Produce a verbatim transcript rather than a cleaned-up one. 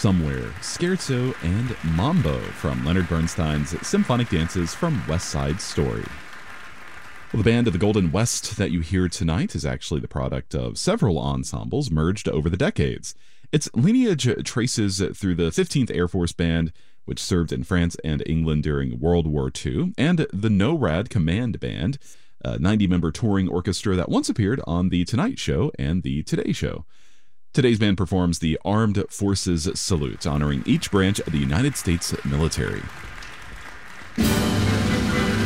Somewhere, Scherzo, and Mambo from Leonard Bernstein's Symphonic Dances from West Side Story. Well, the band of the Golden West that you hear tonight is actually the product of several ensembles merged over the decades. Its lineage traces through the fifteenth Air Force Band, which served in France and England during World War Two, and the NORAD Command Band, a ninety-member touring orchestra that once appeared on The Tonight Show and The Today Show. Today's band performs the Armed Forces Salute, honoring each branch of the United States military.